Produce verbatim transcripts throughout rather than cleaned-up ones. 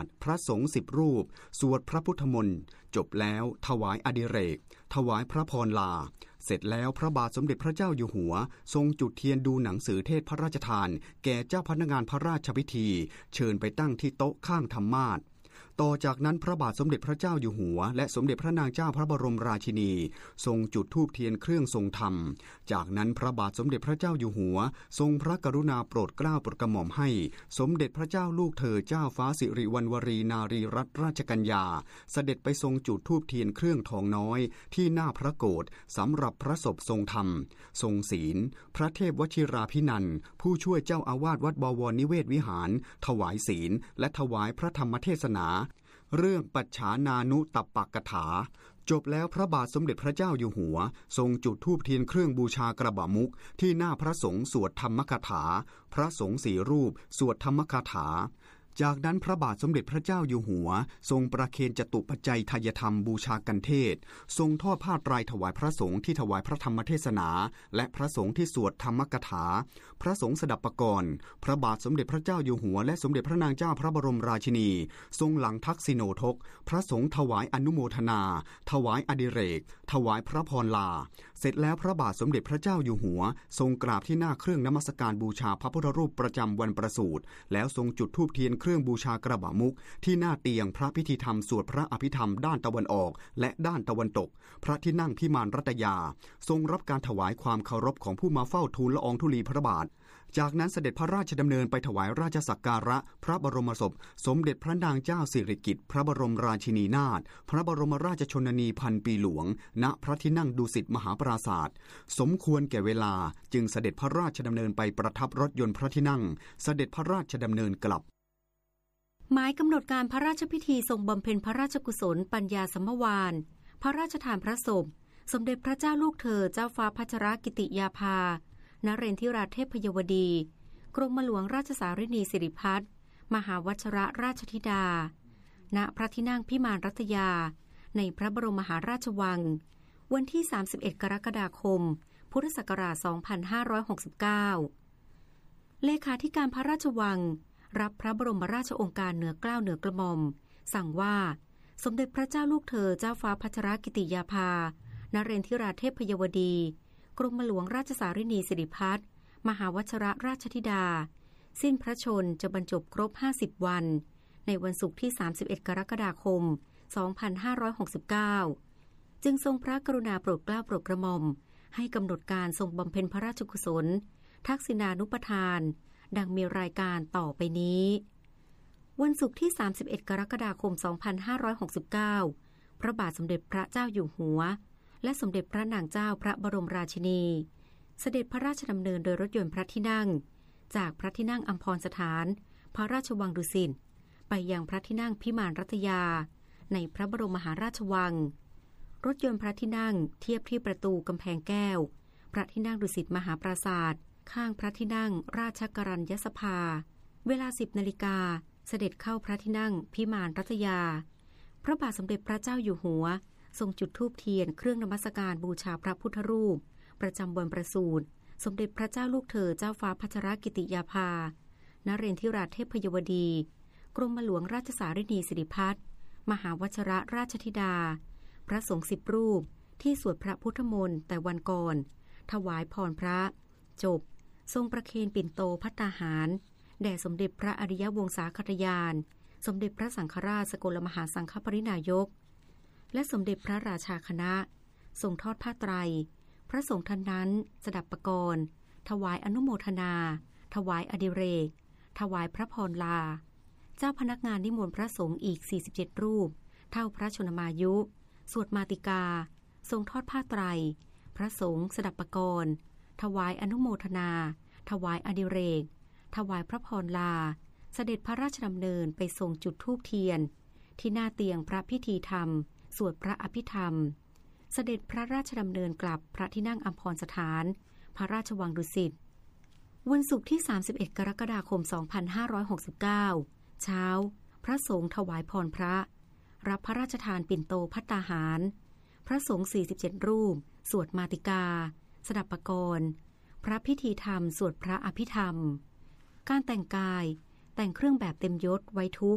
ศพระสงฆ์สิบรูปสวดพระพุทธมนต์จบแล้วถวายอดิเรกถวายพระพรลาเสร็จแล้วพระบาทสมเด็จพระเจ้าอยู่หัวทรงจุดเทียนดูหนังสือเทศพระราชทานแก่เจ้าพนักงานพระราชพิธีเชิญไปตั้งที่โต๊ะข้างธรรมาสน์ต่อจากนั้นพระบาทสมเด็จพระเจ้าอยู่หัวและสมเด็จพระนางเจ้าพระบรมราชินีทรงจุดธูปเทียนเครื่องทรงธรรมจากนั้นพระบาทสมเด็จพระเจ้าอยู่หัวทรงพระกรุณาโปรดเกล้าโปรดกระหม่อมให้สมเด็จพระเจ้าลูกเธอเจ้าฟ้าสิริวัณวรีนารีรัตนราชกัญญาเสด็จไปทรงจุดธูปเทียนเครื่องทองน้อยที่หน้าพระโกฐสำหรับพระศพทรงธรรมทรงศีลพระเทพวชิราภินันท์ผู้ช่วยเจ้าอาวาสวัดบวรนิเวศวิหารถวายศีลและถวายพระธรรมเทศนาเรื่องปัจฉานานุตัปปกถาจบแล้วพระบาทสมเด็จพระเจ้าอยู่หัวทรงจุดธูปเทียนเครื่องบูชากระบะมุกที่หน้าพระสงฆ์สวดธรรมคาถาพระสงฆ์สี่รูปสวดธรรมคาถาจากนั้นพระบาทสมเด็จพระเจ้าอยู่หัวทรงประเคนจตุปัจจัยทายธรรมบูชากันเทศทรงทอดผ้าไตรถวายพระสงฆ์ที่ถวายพระธรรมเทศนาและพระสงฆ์ที่สวดธรรมกถาพระสงฆ์สดับปกรณ์พระบาทสมเด็จพระเจ้าอยู่หัวและสมเด็จพระนางเจ้าพระบรมราชินีทรงหลังทักษิโนทกพระสงฆ์ถวายอนุโมทนาถวายอดิเรกถวายพระพรลาเสร็จแล้วพระบาทสมเด็จพระเจ้าอยู่หัวทรงกราบที่หน้าเครื่องนมัสการบูชาพระพุทธรูปประจำวันประสูติแล้วทรงจุดธูปเทียนเครื่องบูชากระบะมุกที่หน้าเตียงพระพิธีธรรมสวดพระอภิธรรมด้านตะวันออกและด้านตะวันตกพระที่นั่งพิมานรัตยาทรงรับการถวายความเคารพของผู้มาเฝ้าทูลละอองธุลีพระบาทจากนั้นเสด็จพระราชดำเนินไปถวายราชสักการะพระบรมศพสมเด็จพระนางเจ้าสิริกิติ์พระบรมราชินีนาถพระบรมราชชนนีพันปีหลวงณพระที่นั่งดุสิตมหาปราสาทสมควรแก่เวลาจึงเสด็จพระราชดำเนินไปประทับรถยนต์พระที่นั่งเสด็จพระราชดำเนินกลับหมายกำหนดการพระราชพิธีทรงบำเพ็ญพระราชกุศลปัญญาสัมภวานพระราชทานพระศพสมเด็จพระเจ้าลูกเธอเจ้าฟ้าพัชรกิติยาภานเรนทิราเทพยวดีกรมหลวงราชสารินีสิริพัฒน์มหาวชิรราชธิดาณพระที่นั่งพิมานรัตยาในพระบรมมหาราชวังวันที่สามสิบเอ็ดกรกฎาคมพุทธศักราชสองพันห้าร้อยหกสิบเก้าเลขาธิการพระราชวังรับพระบรมราชโองการเหนือเกล้าเหนือกระหม่อมสั่งว่าสมเด็จพระเจ้าลูกเธอเจ้าฟ้าพัชรกิติยาภานเรนทิราเทพยวดีกรมหลวงราชสารินีสิริพัฒน์มหาวชิรราชธิดาสิ้นพระชนจะบรรจบครบห้าสิบวันในวันศุกร์ที่สามสิบเอ็ดกรกฎาคมสองพันห้าร้อยหกสิบเก้าจึงทรงพระกรุณาโปรดเกล้าโปรดกระหม่อมให้กำหนดการทรงบำเพ็ญพระราชกุศลทักษิณานุปทานดังมีรายการต่อไปนี้วันศุกร์ที่สามสิบเอ็ดกรกฎาคมสองพันห้าร้อยหกสิบเก้าพระบาทสมเด็จพระเจ้าอยู่หัวและสมเด็จพระนางเจ้าพระบรมราชินีเสด็จพระราชดำเนินโดยรถยนต์พระที่นั่งจากพระที่นั่งอัมพรสถานพระราชวังดุสิตไปยังพระที่นั่งพิมานรัตยาในพระบรมมหาราชวังรถยนต์พระที่นั่งเทียบที่ประตูกำแพงแก้วพระที่นั่งดุสิตมหาปราสาทข้างพระที่นั่งราชกรัญยสภาเวลาสิบนาฬิกาเสด็จเข้าพระที่นั่งพิมานรัตยาพระบาทสมเด็จพระเจ้าอยู่หัวทรงจุดธูปเทียนเครื่องนมัสการบูชาพระพุทธรูปประจำวันประสูติสมเด็จพระเจ้าลูกเธอเจ้าฟ้าพัชรกิติยาภานเรนทิราเทพยวดีกรมหลวงราชสารินีสิริพัฒน์มหาวชิรราชธิดาพระสงฆ์สิบรูปที่สวดพระพุทธมนต์แต่วันก่อนถวายพรพระจบทรงประเคนปิ่นโตภัตตาหารแด่สมเด็จพระอริยวงศาคตยานสมเด็จพระสังฆราชสกลมหาสังฆปรินายกและสมเด็จพระราชาคณะทรงทอดผ้าไตรพระสงฆ์ท่านนั้นสดับปกรณ์ถวายอนุโมทนาถวายอดิเรกถวายพระพรลาเจ้าพนักงานนิมนต์พระสงฆ์อีกสี่สิบเจ็ดรูปเท่าพระชนมายุสวดมาติกาทรงทอดผ้าไตรพระสงฆ์สดับปกรณ์ถวายอนุโมทนาถวายอดิเรกถวายพระพรลาเสด็จพระราชดำเนินไปทรงจุดธูปเทียนที่หน้าเตียงพระพิธีธรรมสวดพระอภิธรรมเสด็จพระราชดำเนินกลับพระที่นั่งอัมพรสถานพระราชวังดุสิตวันศุกร์ที่สามสิบเอ็ดกรกฎาคมสองพันห้าร้อยหกสิบเก้าเช้าพระสงฆ์ถวายพรพระรับพระราชทานปิ่นโตภัตตาหารพระสงฆ์สี่สิบเจ็ดรูปสวดมาติกาสดับปกรณ์พระพิธีธรรมสวดพระอภิธรรมการแต่งกายแต่งเครื่องแบบเต็มยศไว้ทุกข์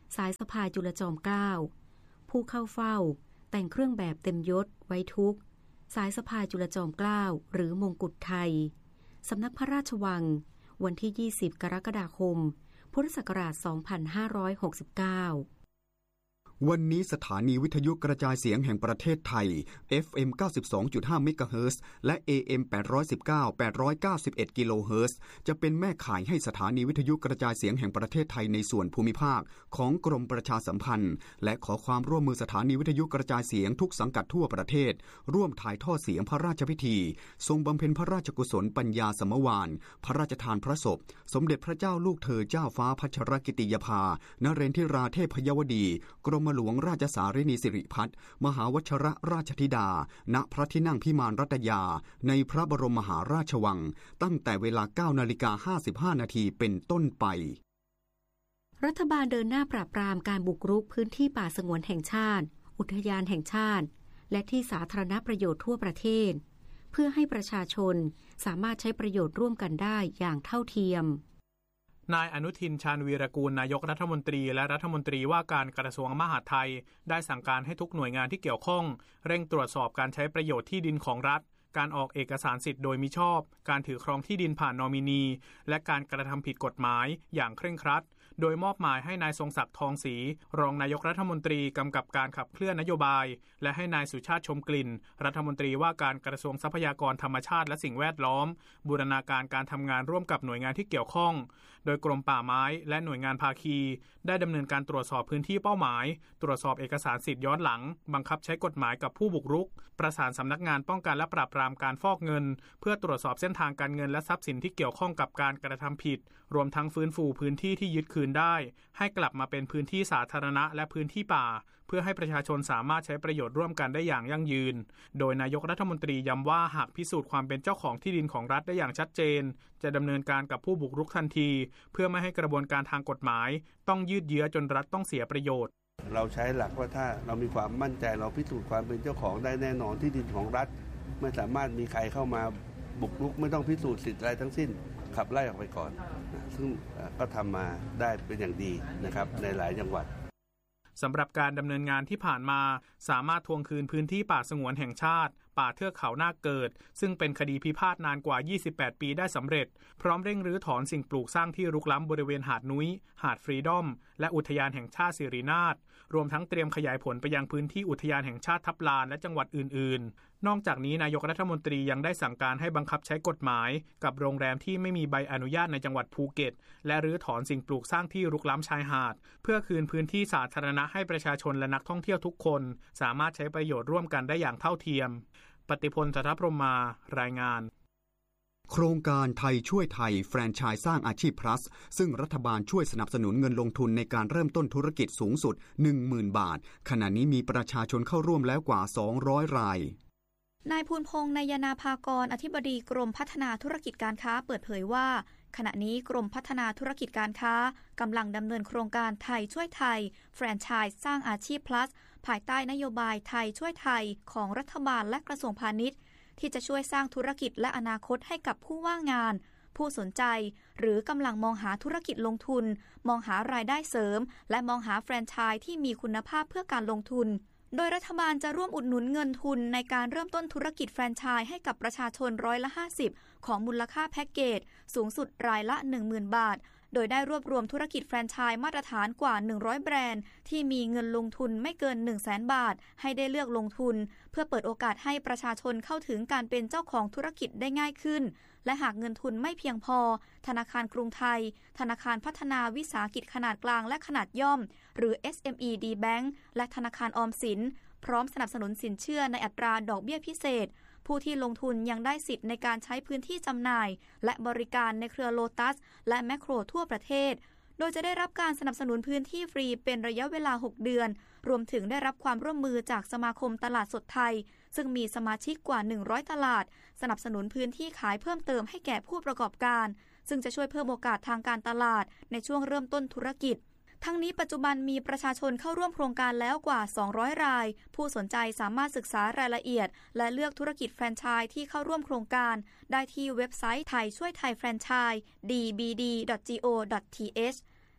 สายสะพายจุลจอมเกล้าผู้เข้าเฝ้าแต่งเครื่องแบบเต็มยศไว้ทุกสายสะพายจุลจอมเกล้าหรือมงกุฎไทยสำนักพระราชวังวันที่ยี่สิบกรกฎาคมพุทธศักราชสองพันห้าร้อยหกสิบเก้าวันนี้สถานีวิทยุกระจายเสียงแห่งประเทศไทย เอฟ เอ็ม เก้าสิบสองจุดห้า เมกะเฮิรตซ์ และ เอ เอ็ม แปดร้อยสิบเก้า แปดร้อยเก้าสิบเอ็ด กิโลเฮิรตซ์ จะเป็นแม่ข่ายให้สถานีวิทยุกระจายเสียงแห่งประเทศไทยในส่วนภูมิภาคของกรมประชาสัมพันธ์และขอความร่วมมือสถานีวิทยุกระจายเสียงทุกสังกัดทั่วประเทศร่วมถ่ายทอดเสียงพระราชพิธีทรงบำเพ็ญพระราชกุศลปัญญาสมวาลพระราชทานพระศพสมเด็จพระเจ้าลูกเธอเจ้าฟ้าพัชรกิติยาภานเรนทิราเทพยวดีกรมหลวงราชสารินีสิริพัฒน์มหาวชรราชธิดาณพระที่นั่งพิมานรัตยาในพระบรมมหาราชวังตั้งแต่เวลา เก้านาฬิกาห้าสิบห้า นาทีเป็นต้นไปรัฐบาลเดินหน้าปราบปรามการบุกรุกพื้นที่ป่าสงวนแห่งชาติอุทยานแห่งชาติและที่สาธารณประโยชน์ทั่วประเทศเพื่อให้ประชาชนสามารถใช้ประโยชน์ร่วมกันได้อย่างเท่าเทียมนายอนุทินชาญวีรกูลนายกรัฐมนตรีและรัฐมนตรีว่าการกระทรวงมหาดไทยได้สั่งการให้ทุกหน่วยงานที่เกี่ยวข้องเร่งตรวจสอบการใช้ประโยชน์ที่ดินของรัฐการออกเอกสารสิทธิ์โดยมิชอบการถือครองที่ดินผ่านนอมินีและการกระทำผิดกฎหมายอย่างเคร่งครัดโดยมอบหมายให้นายทรงศักดิ์ทองศรีรองนายกรัฐมนตรีกำกับการขับเคลื่อนนโยบายและให้นายสุชาติชมกลิ่นรัฐมนตรีว่าการกระทรวงทรัพยากรธรรมชาติและสิ่งแวดล้อมบูรณาการการทำงานร่วมกับหน่วยงานที่เกี่ยวข้องโดยกรมป่าไม้และหน่วยงานภาคีได้ดำเนินการตรวจสอบพื้นที่เป้าหมายตรวจสอบเอกสารสิทธิ์ย้อนหลังบังคับใช้กฎหมายกับผู้บุกรุกประสานสำนักงานป้องกันและปราบปรามการฟอกเงินเพื่อตรวจสอบเส้นทางการเงินและทรัพย์สินที่เกี่ยวข้องกับการกระทำผิดรวมทั้งฟื้นฟูพื้นที่ที่ยึดคืนได้ให้กลับมาเป็นพื้นที่สาธารณะและพื้นที่ป่าเพื่อให้ประชาชนสามารถใช้ประโยชน์ร่วมกันได้อย่างยั่งยืนโดยนายกรัฐมนตรีย้ำว่าหากพิสูจน์ความเป็นเจ้าของที่ดินของรัฐได้อย่างชัดเจนจะดำเนินการกับผู้บุกรุกทันทีเพื่อไม่ให้กระบวนการทางกฎหมายต้องยืดเยื้อจนรัฐต้องเสียประโยชน์เราใช้หลักว่าถ้าเรามีความมั่นใจเราพิสูจน์ความเป็นเจ้าของได้แน่นอนที่ดินของรัฐไม่สามารถมีใครเข้ามาบุกรุกไม่ต้องพิสูจน์สิทธิ์อะไรทั้งสิ้นขับไล่ออกไปก่อนซึ่งก็ทำมาได้เป็นอย่างดีนะครับในหลายจังหวัดสำหรับการดำเนินงานที่ผ่านมาสามารถทวงคืนพื้นที่ป่าสงวนแห่งชาติป่าเทือกเขานาคเกิดซึ่งเป็นคดีพิพาทนานกว่ายี่สิบแปดปีได้สำเร็จพร้อมเร่งรื้อถอนสิ่งปลูกสร้างที่รุกล้ำบริเวณหาดนุ้ยหาดฟรีดอมและอุทยานแห่งชาติสิรินาถรวมทั้งเตรียมขยายผลไปยังพื้นที่อุทยานแห่งชาติทับลานและจังหวัดอื่นๆนอกจากนี้นายกรัฐมนตรียังได้สั่งการให้บังคับใช้กฎหมายกับโรงแรมที่ไม่มีใบอนุญาตในจังหวัดภูเก็ตและรื้อถอนสิ่งปลูกสร้างที่รุกล้ำชายหาดเพื่อคืนพื้นที่สาธารณะให้ประชาชนและนักท่องเที่ยวทุกคนสามารถใช้ประโยชน์ร่วมกันได้อย่างเท่าเทียมปฏิพล สัทธพรหมมารายงานโครงการไทยช่วยไทยแฟรนไชส์สร้างอาชีพ plus ซึ่งรัฐบาลช่วยสนับสนุนเงินลงทุนในการเริ่มต้นธุรกิจสูงสุด หนึ่งหมื่น บาทขณะนี้มีประชาชนเข้าร่วมแล้วกว่าสองร้อยรายนายภูลพงษ์นายนาภากรอธิบดีกรมพัฒนาธุรกิจการค้าเปิดเผยว่าขณะนี้กรมพัฒนาธุรกิจการค้ากำลังดำเนินโครงการไทยช่วยไทยแฟรนไชส์สร้างอาชีพ plus ภายใต้นโยบายไทยช่วยไทยของรัฐบาลและกระทรวงพาณิชย์ที่จะช่วยสร้างธุรกิจและอนาคตให้กับผู้ว่างงานผู้สนใจหรือกำลังมองหาธุรกิจลงทุนมองหารายได้เสริมและมองหาแฟรนไชส์ที่มีคุณภาพเพื่อการลงทุนโดยรัฐบาลจะร่วมอุดหนุนเงินทุนในการเริ่มต้นธุรกิจแฟรนไชส์ให้กับประชาชนร้อยละห้าสิบของมูลค่าแพ็กเกจสูงสุดรายละ หนึ่งหมื่น บาทโดยได้รวบรวมธุรกิจแฟรนไชส์มาตรฐานกว่าหนึ่งร้อยแบรนด์ที่มีเงินลงทุนไม่เกิน หนึ่งแสน บาทให้ได้เลือกลงทุนเพื่อเปิดโอกาสให้ประชาชนเข้าถึงการเป็นเจ้าของธุรกิจได้ง่ายขึ้นและหากเงินทุนไม่เพียงพอธนาคารกรุงไทยธนาคารพัฒนาวิสาหกิจขนาดกลางและขนาดย่อมหรือ เอส เอ็ม อี ดี Bank และธนาคารออมสินพร้อมสนับสนุนสินเชื่อในอัตราดอกเบี้ยพิเศษผู้ที่ลงทุนยังได้สิทธิ์ในการใช้พื้นที่จำหน่ายและบริการในเครือโลตัสและแมคโครทั่วประเทศโดยจะได้รับการสนับสนุนพื้นที่ฟรีเป็นระยะเวลาหกเดือนรวมถึงได้รับความร่วมมือจากสมาคมตลาดสดไทยซึ่งมีสมาชิกกว่าหนึ่งร้อยตลาดสนับสนุนพื้นที่ขายเพิ่มเติมให้แก่ผู้ประกอบการซึ่งจะช่วยเพิ่มโอกาสทางการตลาดในช่วงเริ่มต้นธุรกิจทั้งนี้ปัจจุบันมีประชาชนเข้าร่วมโครงการแล้วกว่าสองร้อยรายผู้สนใจสามารถศึกษารายละเอียดและเลือกธุรกิจแฟรนไชส์ที่เข้าร่วมโครงการได้ที่เว็บไซต์ไทยช่วยไทยแฟรนไชส์ ดี บี ดี ดอท จี โอ ดอท ที เอช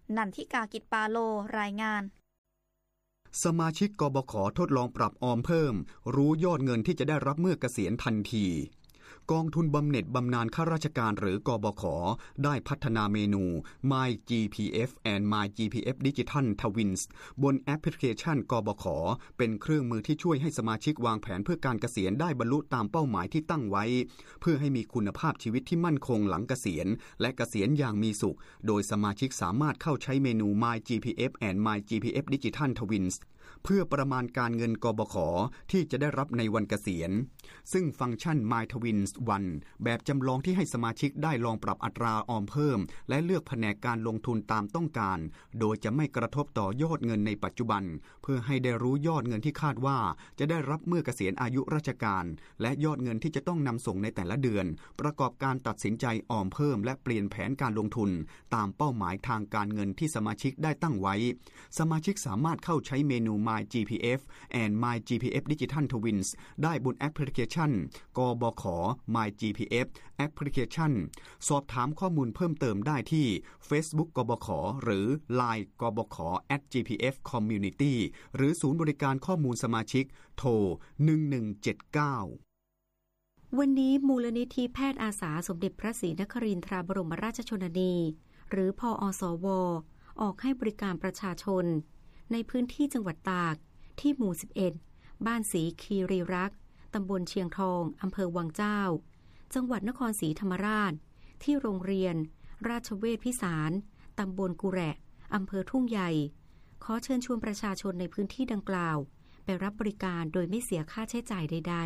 นันทิกากิจปาโลรายงานสมาชิกกบข.ทดลองปรับออมเพิ่มรู้ยอดเงินที่จะได้รับเมื่อเกษียณทันทีกองทุนบำเหน็จบำนาญข้าราชการหรือกบข.ได้พัฒนาเมนู My จี พี เอฟ and My จี พี เอฟ Digital Twins บนแอปพลิเคชันกบข.เป็นเครื่องมือที่ช่วยให้สมาชิกวางแผนเพื่อการเกษียณได้บรรลุตามเป้าหมายที่ตั้งไว้เพื่อให้มีคุณภาพชีวิตที่มั่นคงหลังเกษียณและเกษียณอย่างมีสุขโดยสมาชิกสามารถเข้าใช้เมนู My จี พี เอฟ and My จี พี เอฟ Digital Twinsเพื่อประมาณการเงินกบข.ที่จะได้รับในวันเกษียณซึ่งฟังก์ชัน My Twins วัน แบบจำลองที่ให้สมาชิกได้ลองปรับอัตราออมเพิ่มและเลือกแผนกการลงทุนตามต้องการโดยจะไม่กระทบต่อยอดเงินในปัจจุบันเพื่อให้ได้รู้ยอดเงินที่คาดว่าจะได้รับเมื่อเกษียณอายุราชการและยอดเงินที่จะต้องนำส่งในแต่ละเดือนประกอบการตัดสินใจออมเพิ่มและเปลี่ยนแผนการลงทุนตามเป้าหมายทางการเงินที่สมาชิกได้ตั้งไว้สมาชิกสามารถเข้าใช้เมนู My จี พี เอฟ and My จี พี เอฟ Digital Twins ได้บนแอปพลิเคชันกบข. My จี พี เอฟ แอปพลิเคชันสอบถามข้อมูลเพิ่มเติมได้ที่ Facebook กบข. หรือ ไลน์ กบข. แอท จี พี เอฟ Community หรือศูนย์บริการข้อมูลสมาชิกโทรหนึ่งหนึ่งเจ็ดเก้าวันนี้มูลนิธิแพทย์อาสาสมเด็จพระศรีนครินทราบรมราชชนนีหรือพอสวออกให้บริการประชาชนในพื้นที่จังหวัดตากที่หมู่สิบเอ็ดบ้านศรีคีรีรักษ์ตำบลเชียงทองอำเภอวังเจ้าจังหวัดนครศรีธรรมราชที่โรงเรียนราชเวชพิสารตำบลกุแระอำเภอทุ่งใหญ่ขอเชิญชวนประชาชนในพื้นที่ดังกล่าวไปรับบริการโดยไม่เสียค่าใช้จ่ายใด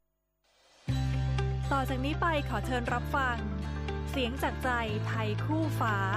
ๆต่อจากนี้ไปขอเชิญรับฟังเสียงจากใจไทยคู่ฟ้า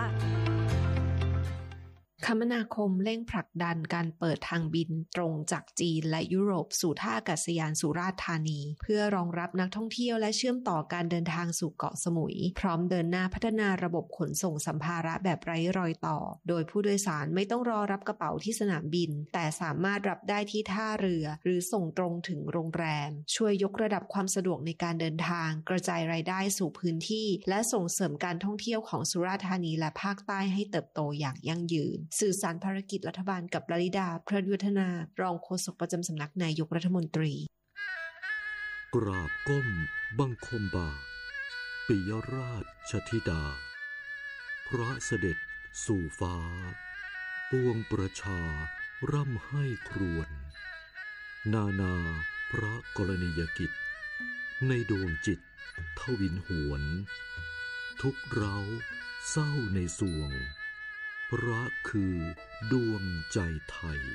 คมนาคมเร่งผลักดันการเปิดทางบินตรงจากจีนและยุโรปสู่ท่าอากาศยานสุราษฎร์ธานีเพื่อรองรับนักท่องเที่ยวและเชื่อมต่อการเดินทางสู่เกาะสมุยพร้อมเดินหน้าพัฒนาระบบขนส่งสัมภาระแบบไร้รอยต่อโดยผู้โดยสารไม่ต้องรอรับกระเป๋าที่สนามบินแต่สามารถรับได้ที่ท่าเรือหรือส่งตรงถึงโรงแรมช่วยยกระดับความสะดวกในการเดินทางกระจายรายได้สู่พื้นที่และส่งเสริมการท่องเที่ยวของสุราษฎร์ธานีและภาคใต้ให้เติบโตอย่างยั่งยืนสื่อสารภารกิจรัฐบาลกับลลิดาพระยุทธนารองโฆษกประจำสำนักนายกรัฐมนตรีกราบก้มบังคมบาทปิยราชธิดาพระเสด็จสู่ฟ้าปวงประชาร่ำให้ครวญนานาพระกรณียกิจในดวงจิตทวินหวนทุกเร้าเศร้าในสวงพระคือดวงใจไทย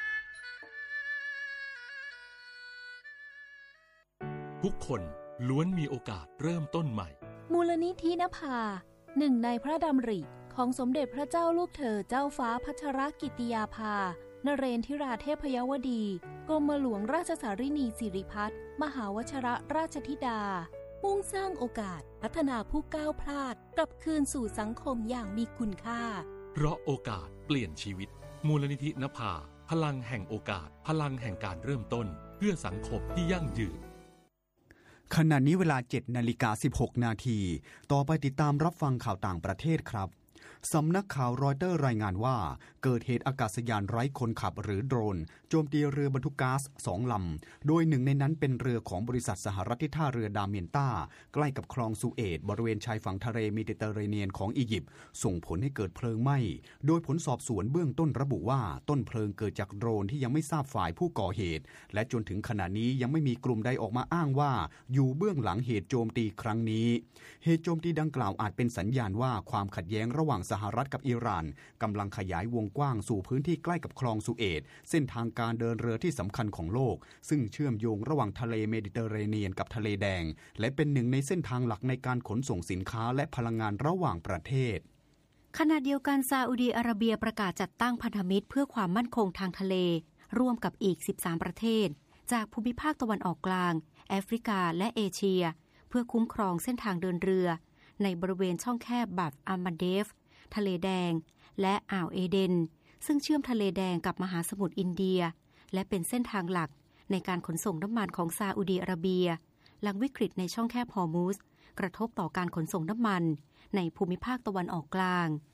ทุกคนล้วนมีโอกาสเริ่มต้นใหม่มูลนิธินภาหนึ่งในพระดำริของสมเด็จพระเจ้าลูกเธอเจ้าฟ้าพัชรกิติยาภานเรนทิราเทพยวดีกรมหลวงราชสารินีสิริพัฒน์มหาวชรราชธิดามุ่งสร้างโอกาสพัฒนาผู้ก้าวพลาดกลับคืนสู่สังคมอย่างมีคุณค่าเพราะโอกาสเปลี่ยนชีวิตมูลนิธินภาพลังแห่งโอกาสพลังแห่งการเริ่มต้นเพื่อสังคมที่ยั่งยืนขณะนี้เวลา เจ็ดนาฬิกาสิบหกนาทีต่อไปติดตามรับฟังข่าวต่างประเทศครับสำนักข่าวรอยเตอร์รายงานว่าเกิดเหตุอากาศยานไร้คนขับหรือโดรนโจมตีเรือบรรทุกก๊าซสองลำโดยหนึ่งในนั้นเป็นเรือของบริษัทสหรัฐที่ท่าเรือดาเมียนตาใกล้กับคลองสุเอตบริเวณชายฝั่งทะเลเมดิเตอร์เรเนียนของอียิปต์ส่งผลให้เกิดเพลิงไหม้โดยผลสอบสวนเบื้องต้นระบุว่าต้นเพลิงเกิดจากโดรนที่ยังไม่ทราบฝ่ายผู้ก่อเหตุและจนถึงขณะนี้ยังไม่มีกลุ่มใดออกมาอ้างว่าอยู่เบื้องหลังเหตุโจมตีครั้งนี้เหตุโจมตีดังกล่าวอาจเป็นสัญญาณว่าความขัดแย้งระหว่างสหรัฐกับอิหร่านกำลังขยายวงกว้างสู่พื้นที่ใกล้กับคลองสุเอตเส้นทางการเดินเรือที่สำคัญของโลกซึ่งเชื่อมโยงระหว่างทะเลเมดิเตอร์เรเนียนกับทะเลแดงและเป็นหนึ่งในเส้นทางหลักในการขนส่งสินค้าและพลังงานระหว่างประเทศขณะเดียวกันซาอุดีอาระเบียประกาศจัดตั้งพันธมิตรเพื่อความมั่นคงทางทะเลร่วมกับอีกสิบสามประเทศจากภูมิภาคตะวันออกกลางแอฟริกาและเอเชียเพื่อคุ้มครองเส้นทางเดินเรือในบริเวณช่องแคบบับอัลมันเดฟทะเลแดงและอ่าวเอเดนซึ่งเชื่อมทะเลแดงกับมหาสมุทรอินเดียและเป็นเส้นทางหลักในการขนส่งน้ำมันของซาอุดีอาระเบียหลังวิกฤตในช่องแคบฮอร์มุซกระทบต่อการขนส่งน้ำมันในภูมิภาคตะวันออกกลาง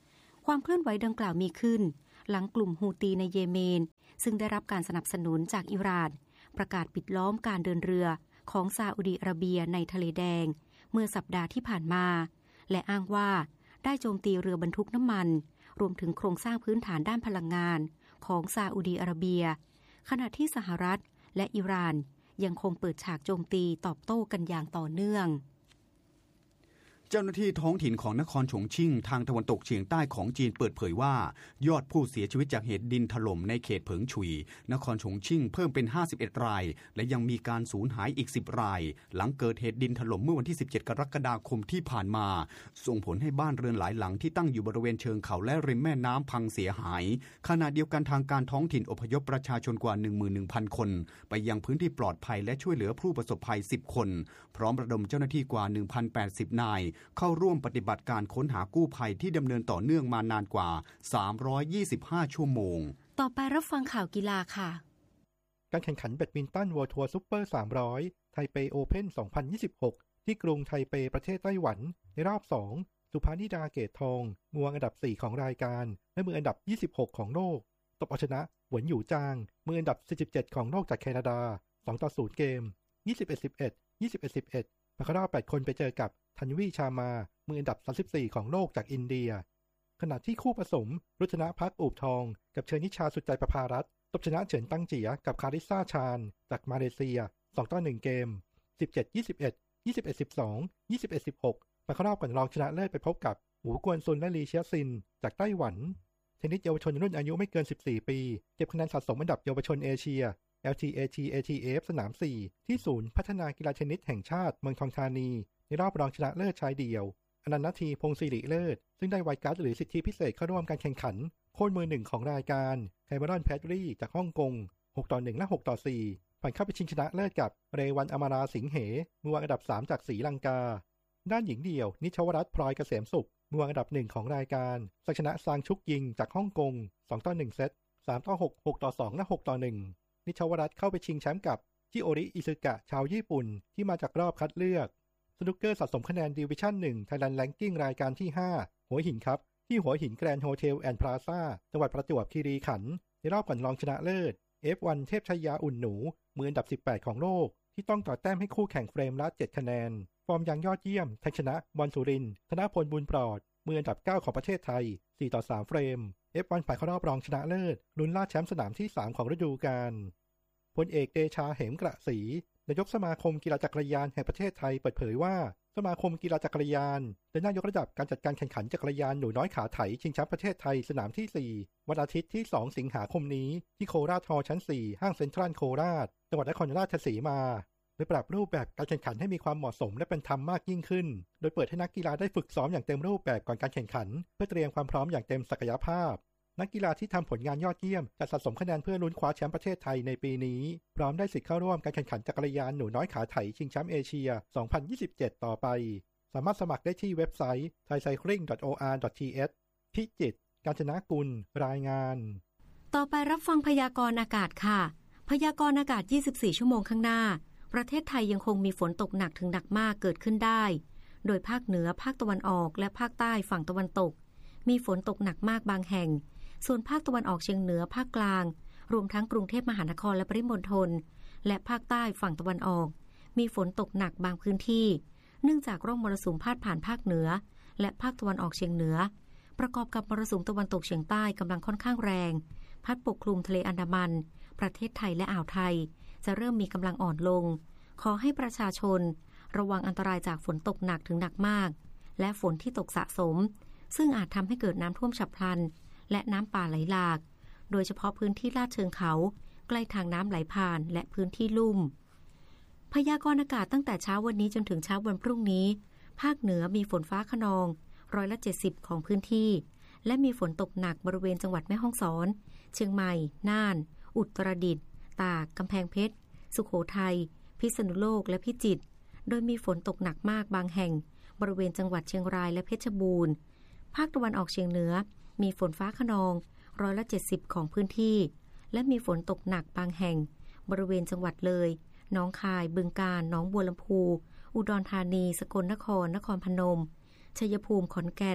ความเคลื่อนไหวดังกล่าวมีขึ้นหลังกลุ่มฮูตีในเยเมนซึ่งได้รับการสนับสนุนจากอิหร่านประกาศปิดล้อมการเดินเรือของซาอุดิอาระเบียในทะเลแดงเมื่อสัปดาห์ที่ผ่านมาและอ้างว่าได้โจมตีเรือบรรทุกน้ำมันรวมถึงโครงสร้างพื้นฐานด้านพลังงานของซาอุดิอาระเบียขณะที่สหรัฐและอิหร่านยังคงเปิดฉากโจมตีตอบโต้กันอย่างต่อเนื่องเจ้าหน้าที่ท้องถิ่นของนครฉงชิ่งทางตะวันตกเฉียงใต้ของจีนเปิดเผยว่ายอดผู้เสียชีวิตจากเหตุดินถล่มในเขตเผิงฉุยนครฉงชิ่งเพิ่มเป็นห้าสิบเอ็ดรายและยังมีการสูญหายอีกสิบรายหลังเกิดเหตุดินถล่มเมื่อวันที่สิบเจ็ดกรกฎาคมที่ผ่านมาส่งผลให้บ้านเรือนหลายหลังที่ตั้งอยู่บริเวณเชิงเขาและริมแม่น้ำพังเสียหายขณะเดียวกันทางการท้องถิ่นอพยพประชาชนกว่า หนึ่งหมื่นหนึ่งพัน คนไปยังพื้นที่ปลอดภัยและช่วยเหลือผู้ประสบภัยสิบคนพร้อมระดมเจ้าหน้าที่กว่า หนึ่งพันแปดสิบ นายเข้าร่วมปฏิบัติการค้นหากู้ภัยที่ดำเนินต่อเนื่องมานานกว่าสามร้อยยี่สิบห้าชั่วโมงต่อไปรับฟังข่าวกีฬาค่ะการแข่งขันแบดมินตัน World Tour Super สามร้อยไทเปโอเพ่น สองพันยี่สิบหกที่กรุงไทเปประเทศไต้หวันในรอบสองสุภานิดาเกตทองมืออันดับสี่ของรายการและมืออันดับยี่สิบหกของโลกตบเอาชนะหวนหยู่จางมืออันดับสี่สิบเจ็ดของโลกจากแคนาดาสองต่อศูนย์เกม ยี่สิบเอ็ด สิบเอ็ด ยี่สิบเอ็ด สิบเอ็ดผ่านเข้ารอบแปดคนไปเจอกับธัญวีชามามืออันดับสามสิบสี่ของโลกจากอินเดียขณะที่คู่ผสมรุชนะพักอูบทองกับเชิญนิชาสุดใจประภารัตน์ตบชนะเฉินตั้งเจียกับคาริซ่าชานจากมาเลเซียสองต่อหนึ่งเกม สิบเจ็ด ยี่สิบเอ็ด ยี่สิบเอ็ด สิบสอง ยี่สิบเอ็ด สิบหกผ่านเข้ารอบก่อนรองชนะเลิศไปพบกับหูกวนซุนและลีเชียซินจากไต้หวันเทนนิสเยาวชนรุ่นอายุไม่เกินสิบสี่ปีเก็บคะแนนสะสมอันดับเยาวชนเอเชีย แอล ที เอ ที เอ ที เอฟ สนามสี่ที่ศูนย์พัฒนากีฬาเทนนิสแห่งชาติเมืองทองธานีในรอบรองชนะเลิศชายเดี่ยวอนันต์ นาทีพงศิริเลิศซึ่งได้ไวท์การ์ดหรือสิทธิพิเศษเข้าร่วมการแข่งขันโค่นมือหนึ่งของรายการไคมารอนแพดรี่จากฮ่องกงหกต่อหนึ่งและหกต่อสี่ผ่านเข้าไปชิงชนะเลิศกับเรวันอมาราสิงเหมือวางอันดับสามจากศรีลังกาด้านหญิงเดี่ยวนิชวรัตน์พลอยเกษมสุขมือวางอันดับหนึ่งของรายการชนะซางชุกยิงจากฮ่องกงสองต่อหนึ่งเซตสามต่อหก หกต่อสองและหกต่อหนึ่งนิชวรัตน์เข้าไปชิงแชมป์กับชิโอริอิซึกะชาวญี่ปุ่นที่มาจากรอบคัดเลือกสนุกเกอร์สะสมคะแนนดิวิชั่นหนึ่ง Thailand Ranking รายการที่ห้าหัวหินครับที่หัวหินแกรนด์โฮเทลแอนด์พลาซ่าจังหวัดประจวบคีรีขันธ์ในรอบก่อนรองชนะเลิศ เอฟ วัน เทพชัยยาอุ่นหนูมืออันดับสิบแปดของโลกที่ต้องต่อแต้มให้คู่แข่งเฟรมละเจ็ดคะแนนฟอร์มยังยอดเยี่ยมแทงชนะบอลสุรินทร์ธนพลบุญปลอดมืออันดับเก้าของประเทศไทยสี่ต่อสามเฟรม เอฟ วัน ผ่านเข้ารอบรองชนะเลิศลุ้นล่าแชมป์สนามที่สามของฤดูกาลพลเอกเดชาเหมกระศรีนายกสมาคมกีฬาจักรยานแห่งประเทศไทยเปิดเผยว่าสมาคมกีฬาจักรยานเดินหน้ายกระดับการจัดการแข่งขันจักรยานหนูน้อยขาไถชิงแชมป์ประเทศไทยสนามที่สี่วันอาทิตย์ที่สองสิงหาคมนี้ที่โคราชฮอลล์ชั้นสี่ห้างเซ็นทรัลโคราชจังหวัดนครราชสีมาโดยปรับรูปแบบการแข่งขันให้มีความเหมาะสมและเป็นธรรมมากยิ่งขึ้นโดยเปิดให้นักกีฬาได้ฝึกซ้อมอย่างเต็มรูปแบบก่อนการแข่งขันเพื่อเตรียมความพร้อมอย่างเต็มศักยภาพนักกีฬาที่ทำผลงานยอดเยี่ยมจะสะสมคะแนนเพื่อลุ้นคว้าแชมป์ประเทศไทยในปีนี้พร้อมได้สิทธิ์เข้าร่วมการแข่งขันจักรยานหนูน้อยขาไถชิงแชมป์เอเชียสองพันยี่สิบเจ็ดต่อไปสามารถสมัครได้ที่เว็บไซต์ ไทยไซคลิง ดอท โอ อาร์ ดอท ที เอช พิจิตร กาญจนกุลรายงานต่อไปรับฟังพยากรณ์อากาศค่ะพยากรณ์อากาศยี่สิบสี่ชั่วโมงข้างหน้าประเทศไทยยังคงมีฝนตกหนักถึงหนักมากเกิดขึ้นได้โดยภาคเหนือภาคตะวันออกและภาคใต้ฝั่งตะวันตกมีฝนตกหนักมากบางแห่งส่วนภาคตะวันออกเฉียงเหนือภาคกลางรวมทั้งกรุงเทพมหานครและปริมณฑลและภาคใต้ฝั่งตะวันออกมีฝนตกหนักบางพื้นที่เนื่องจากร่องมรสุมพาดผ่านภาคเหนือและภาคตะวันออกเฉียงเหนือประกอบกับมรสุมตะวันตกเฉียงใต้กำลังค่อนข้างแรงพัดปกคลุมทะเลอันดามันประเทศไทยและอ่าวไทยจะเริ่มมีกำลังอ่อนลงขอให้ประชาชนระวังอันตรายจากฝนตกหนักถึงหนักมากและฝนที่ตกสะสมซึ่งอาจทำให้เกิดน้ำท่วมฉับพลันและน้ำป่าไหลหลากโดยเฉพาะพื้นที่ลาดเชิงเขาใกล้ทางน้ำไหลผ่านและพื้นที่ลุ่มพยากรณ์อากาศตั้งแต่เช้าวันนี้จนถึงเช้าวันพรุ่งนี้ภาคเหนือมีฝนฟ้าคะนองร้อยละเจ็ดสิบของพื้นที่และมีฝนตกหนักบริเวณจังหวัดแม่ฮ่องสอนเชียงใหม่น่านอุตรดิตถ์ตากกำแพงเพชรสุโขทัยพิษณุโลกและพิจิตรโดยมีฝนตกหนักมากบางแห่งบริเวณจังหวัดเชียงรายและเพชรบูรณ์ภาคตะวันออกเฉียงเหนือมีฝนฟ้าคะนองร้อยละเจ็ดสิบของพื้นที่และมีฝนตกหนักบางแห่งบริเวณจังหวัดเลยหนองคายบึงกาฬหนองบัวลำพูอุดรธานีสกลนครนครพนมชัยภูมิขอนแก่น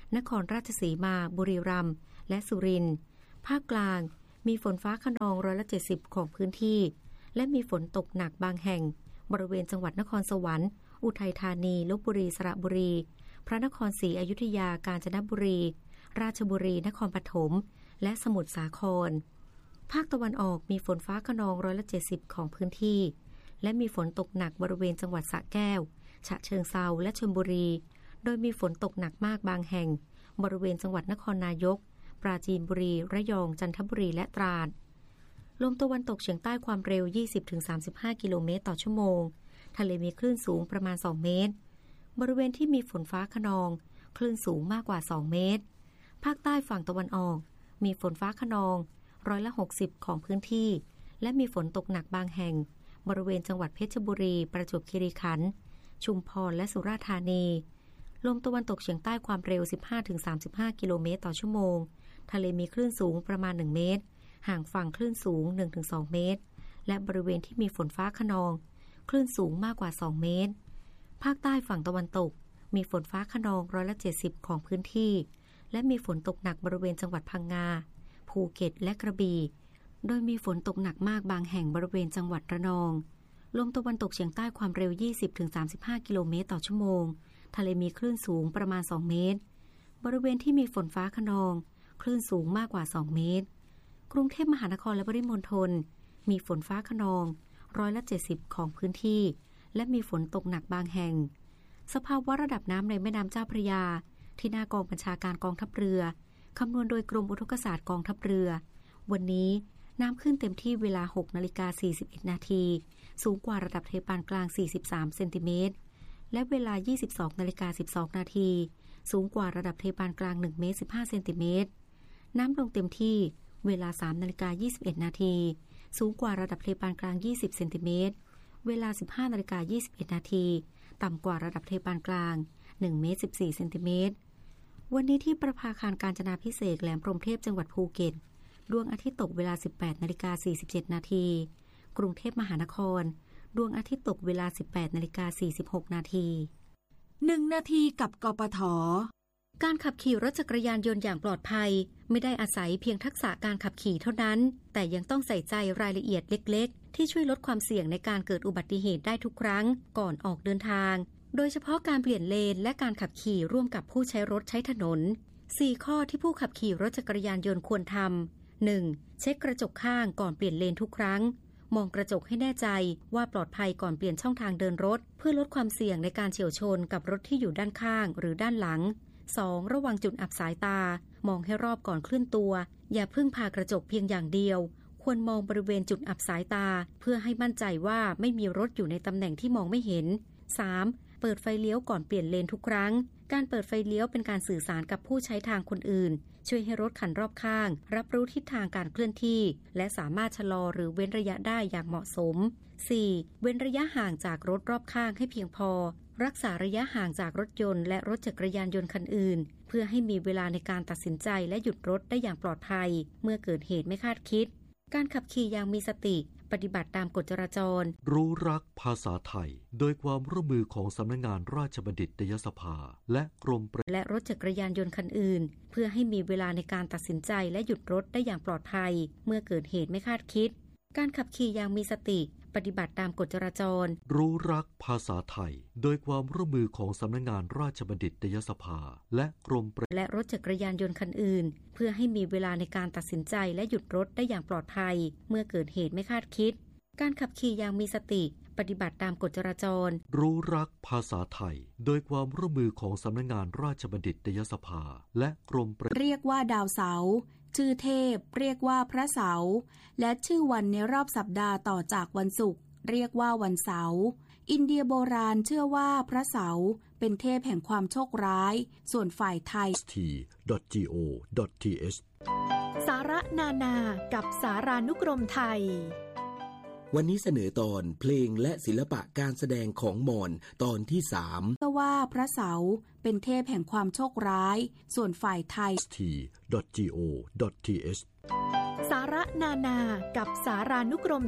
นครราชสีมาบุรีรัมย์และสุรินทร์ภาคกลางมีฝนฟ้าคะนองร้อยละเจ็ดสิบของพื้นที่และมีฝนตกหนักบางแห่งบริเวณจังหวัดนครสวรรค์อุทัยธานีลพบุรีสระบุรีพระนครศรีอยุธยากาญจนบุรีราชบุรีนครปฐมและสมุทรสาครภาคตะวันออกมีฝนฟ้าคะนองร้อยละเจ็ดสิบของพื้นที่และมีฝนตกหนักบริเวณจังหวัดสระแก้วฉะเชิงเทราและชลบุรีโดยมีฝนตกหนักมากบางแห่งบริเวณจังหวัดนครนายกปราจีนบุรีระยองจันทบุรีและตราดลมตะวันตกเฉียงใต้ความเร็ว ยี่สิบถึงสามสิบห้า กิโลเมตรต่อชั่วโมงทะเลมีคลื่นสูงประมาณสองเมตรบริเวณที่มีฝนฟ้าคะนองคลื่นสูงมากกว่าสองเมตรภาคใต้ฝั่งตะวันออกมีฝนฟ้าคะนองร้อยละหกสิบของพื้นที่และมีฝนตกหนักบางแห่งบริเวณจังหวัดเพชรบุรีประจวบคีรีขันธ์ชุมพรและสุราษฎร์ธานีลมตะวันตกเฉียงใต้ความเร็ว สิบห้าถึงสามสิบห้า กิโลเมตรต่อชั่วโมงทะเลมีคลื่นสูงประมาณหนึ่งเมตรห่างฝั่งคลื่นสูง หนึ่งถึงสอง เมตรและบริเวณที่มีฝนฟ้าคะนองคลื่นสูงมากกว่าสองเมตรภาคใต้ฝั่งตะวันตกมีฝนฟ้าคะนองร้อยละเจ็ดสิบของพื้นที่และมีฝนตกหนักบริเวณจังหวัดพังงาภูเก็ตและกระบี่โดยมีฝนตกหนักมากบางแห่งบริเวณจังหวัดระนองลมตะวันตกเฉียงใต้ความเร็ว ยี่สิบถึงสามสิบห้า กิโลเมตรต่อชั่วโมงทะเลมีคลื่นสูงประมาณสองเมตรบริเวณที่มีฝนฟ้าคะนองคลื่นสูงมากกว่าสองเมตรกรุงเทพมหานครและปริมณฑลมีฝนฟ้าคะนองร้อยละเจ็ดสิบของพื้นที่และมีฝนตกหนักบางแห่งสภาวะระดับน้ำในแม่น้ำเจ้าพระยาที่หน้ากองบัญชาการกองทัพเรือคำนวณโดยกรมอุทกศาสตร์กองทัพเรือวันนี้น้ำขึ้นเต็มที่เวลา หกนาฬิกาสี่สิบเอ็ด นาทีสูงกว่าระดับเทปานกลางสี่สิบสามเซนติเมตรและเวลา ยี่สิบสองนาฬิกาสิบสอง นาทีสูงกว่าระดับเทปานกลางหนึ่งเมตรสิบห้าเซนติเมตรน้ำลงเต็มที่เวลา สามนาฬิกายี่สิบเอ็ด นาทีสูงกว่าระดับเทปานกลางยี่สิบเซนติเมตรเวลา สิบห้านาฬิกายี่สิบเอ็ด นาทีต่ำกว่าระดับเทปานกลางหนึ่งเมตรสิบสี่เซนติเมตรวันนี้ที่ประภาคารกาญจนาภิเษกแหลมพรหมเทพจังหวัดภูเก็ตดวงอาทิตย์ตกเวลา สิบแปดนาฬิกาสี่สิบเจ็ด นาทีกรุงเทพมหานครดวงอาทิตย์ตกเวลา สิบแปดนาฬิกาสี่สิบหก นาทีหนึ่งนาทีกับกปท. การขับขี่รถจักรยานยนต์อย่างปลอดภัยไม่ได้อาศัยเพียงทักษะการขับขี่เท่านั้นแต่ยังต้องใส่ใจรายละเอียดเล็กๆที่ช่วยลดความเสี่ยงในการเกิดอุบัติเหตุได้ทุกครั้งก่อนออกเดินทางโดยเฉพาะการเปลี่ยนเลนและการขับขี่ร่วมกับผู้ใช้รถใช้ถนนสี่ข้อที่ผู้ขับขี่รถจักรยานยนต์ควรทำ หนึ่ง เช็คกระจกข้างก่อนเปลี่ยนเลนทุกครั้งมองกระจกให้แน่ใจว่าปลอดภัยก่อนเปลี่ยนช่องทางเดินรถเพื่อลดความเสี่ยงในการเฉี่ยวชนกับรถที่อยู่ด้านข้างหรือด้านหลัง สอง ระวังจุดอับสายตามองให้รอบก่อนเคลื่อนตัวอย่าพึ่งพากระจกเพียงอย่างเดียวควรมองบริเวณจุดอับสายตาเพื่อให้มั่นใจว่าไม่มีรถอยู่ในตำแหน่งที่มองไม่เห็น สาม เปิดไฟเลี้ยวก่อนเปลี่ยนเลนทุกครั้งการเปิดไฟเลี้ยวเป็นการสื่อสารกับผู้ใช้ทางคนอื่นช่วยให้รถคันรอบข้างรับรู้ทิศทางการเคลื่อนที่และสามารถชะลอหรือเว้นระยะได้อย่างเหมาะสม สี่ เว้นระยะห่างจากรถรอบข้างให้เพียงพอรักษาระยะห่างจากรถยนต์และรถจักรยานยนต์คันอื่นเพื่อให้มีเวลาในการตัดสินใจและหยุดรถได้อย่างปลอดภัยเมื่อเกิดเหตุไม่คาดคิดการขับขี่อย่างมีสติปฏิบัติตามกฎจราจรรู้รักภาษาไทยโดยความร่วมมือของสำนักงานราชบัณฑิตยสภาและกรมและรถจักรยานยนต์คันอื่นเพื่อให้มีเวลาในการตัดสินใจและหยุดรถได้อย่างปลอดภัยเมื่อเกิดเหตุไม่คาดคิดการขับขี่อย่างมีสติปฏิบัติตามกฎจราจรรู้รักภาษาไทยโดยความร่วมมือของสำนักงานราชบัณฑิตยสภาและกรมและรถจักรยานยนต์คันอื่นเพื่อให้มีเวลาในการตัดสินใจและหยุดรถได้อย่างปลอดภัยเมื่อเกิดเหตุไม่คาดคิดการขับขี่อย่างมีสติปฏิบัติตามกฎจราจรรู้รักภาษาไทยโดยความร่วมมือของสำนักงานราชบัณฑิตยสภาและกรมเรียกว่าดาวเสาร์ชื่อเทพเรียกว่าพระเสาร์และชื่อวันในรอบสัปดาห์ต่อจากวันศุกร์เรียกว่าวันเสาร์อินเดียโบราณเชื่อว่าพระเสาร์เป็นเทพแห่งความโชคร้ายส่วนฝ่ายไทยที ดอท จี โอ ดอท ที เอชสาระนานากับสารานุกรมไทยวันนี้เสนอตอนเพลงและศิลปะการแสดงของมอญตอนที่สามเชื่อว่าพระเสาร์เป็นเทพแห่งความโชคร้ายส่วนฝ่ายไทยที ดอท จี โอ ดอท ที เอชสาระนานากับสารานุกรม